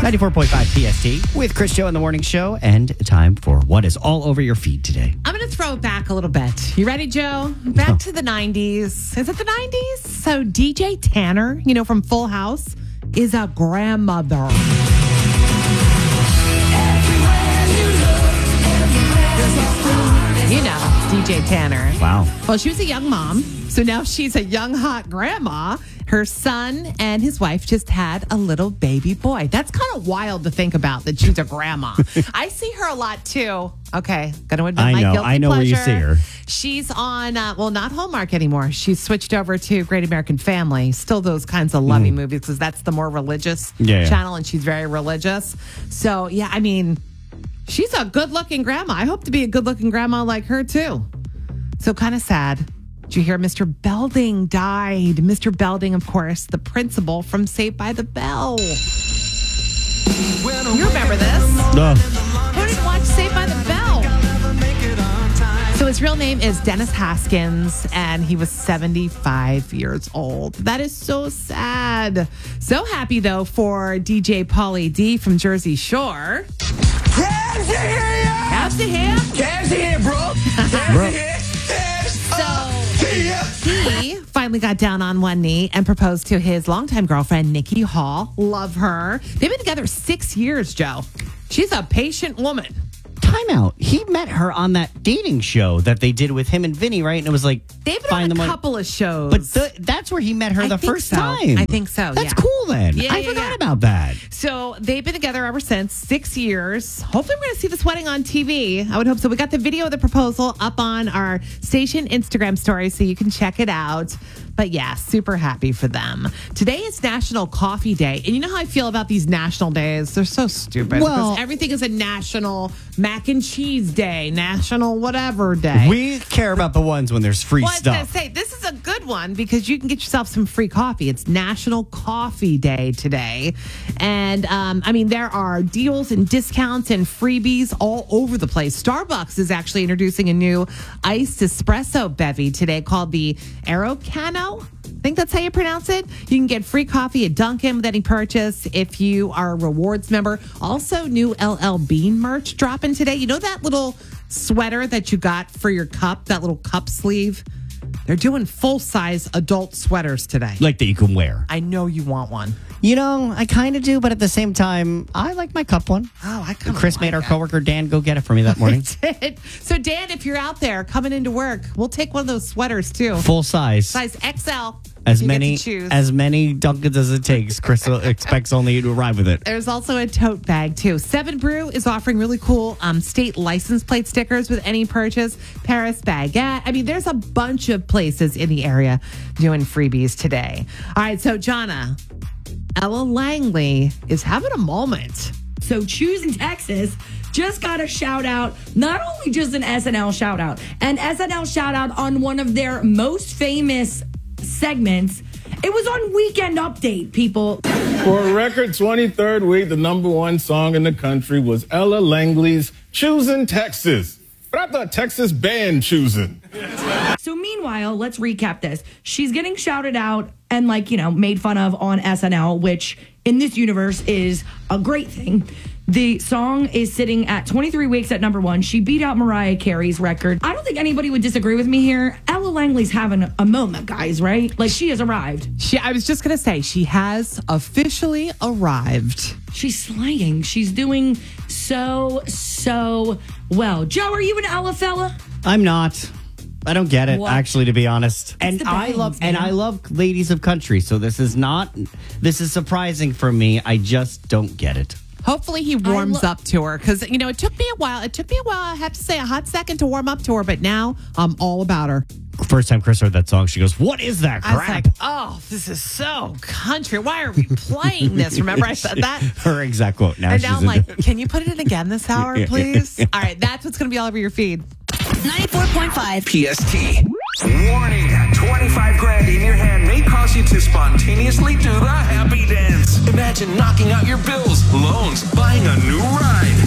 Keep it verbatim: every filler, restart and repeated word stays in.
ninety-four point five P S T with Chris Joe in the morning show, and time for what is all over your feed today. I'm going to throw it back a little bit. You ready, Joe? Back No. to the nineties. Is it the nineties? So D J Tanner, you know, from Full House, is a grandmother. You know, D J Tanner. Wow. Well, she was a young mom, so now she's a young, hot grandma. Her son and his wife just had a little baby boy. That's kind of wild to think about, that she's a grandma. I see her a lot, too. Okay, gonna admit I my know. guilty I know where you pleasure. see her. She's on, uh, well, not Hallmark anymore. She's switched over to Great American Family. Still those kinds of lovey movies, because that's the more religious Yeah, yeah. channel, and she's very religious. So, yeah, I mean, she's a good-looking grandma. I hope to be a good-looking grandma like her, too. So kind of sad. Did you hear Mister Belding died? Mister Belding, of course, the principal from Saved by the Bell. You remember this? Ugh. Who didn't watch Saved by the Bell? So his real name is Dennis Haskins, and he was seventy-five years old. That is so sad. So happy, though, for D J Pauly D from Jersey Shore. Cabs in here! How's to him? Cabs in here, bro! Cabs Bro. in here! Cabs So here! he finally got down on one knee and proposed to his longtime girlfriend, Nikki Hall. Love her. They've been together six years, Joe. She's a patient woman. Time out. He met her on that dating show that they did with him and Vinny, right? And it was like, They've been find on a them on- couple of shows. But the, that's where he met her I the think first so. time. I think so, That's yeah. cool then. Yeah, I yeah, forgot yeah. about that. So they've been together ever since, six years. Hopefully we're going to see this wedding on T V. I would hope so. We got the video of the proposal up on our station Instagram story, so you can check it out. But yeah, super happy for them. Today is National Coffee Day. And you know how I feel about these national days? They're so stupid. Well- because everything is a national mac and cheese day, national whatever day. We care about the ones when there's free Well, I was going to stuff. say, this is a good one because you can get yourself some free coffee. It's National Coffee Day today. And, um, I mean, there are deals and discounts and freebies all over the place. Starbucks is actually introducing a new iced espresso bevy today called the Aerocano. I think that's how you pronounce it. You can get free coffee at Dunkin' with any purchase if you are a rewards member. Also, new L L Bean merch dropping today. You know that little sweater that you got for your cup, that little cup sleeve? They're doing full-size adult sweaters today. Like that you can wear. I know you want one. You know, I kind of do, but at the same time, I like my cup one. Oh, I kind of Chris like made our that. coworker Dan go get it for me that morning. Did. So, Dan, if you're out there coming into work, we'll take one of those sweaters, too. Full size. Size X L. As You get to many choose. as many Dunkins as it takes. Chris expects only you to arrive with it. There's also a tote bag, too. Seven Brew is offering really cool um, state license plate stickers with any purchase. Paris Baguette. I mean, there's a bunch of places in the area doing freebies today. All right, so, Jonna, Ella Langley is having a moment. So Choosing Texas just got a shout out, not only just an S N L shout out, an S N L shout out on one of their most famous segments. It was on Weekend Update, people. For a record twenty-third week, the number one song in the country was Ella Langley's Choosing Texas. But I thought Texas banned choosing. So meanwhile, let's recap this. She's getting shouted out and, like, you know, made fun of on S N L, which in this universe is a great thing. The song is sitting at twenty-three weeks at number one. She beat out Mariah Carey's record. I don't think anybody would disagree with me here. Ella Langley's having a moment, guys, right? Like, she has arrived. She, I was just going to say, she has officially arrived. She's sliding. She's doing so, so well. Joe, are you an Ella fella? I'm not. I don't get it, What? actually, to be honest. And the I bangs, love man. and I love ladies of country, so this is not this is surprising for me. I just don't get it. Hopefully he warms lo- up to her because, you know, it took me a while. It took me a while, I have to say, a hot second to warm up to her, but now I'm all about her. First time Chris heard that song, she goes, "What is that I was crap?" like, oh, this is so country. Why are we playing this? Remember I said that? Her exact quote. Now And she's now I'm in like, it. can you put it in again this hour, please? All right, that's what's going to be all over your feed. ninety-four point five P S T. Warning, twenty-five grand in your hand may cause you to spontaneously do the happy dance. Imagine knocking out your bills, loans, buying a new ride.